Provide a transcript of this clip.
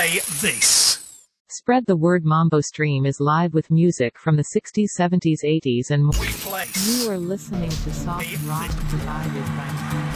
play this. Spread the word. Mambo Stream is live with music from the 60s, 70s, 80s and more. We place. You are listening to Soft Rock provided by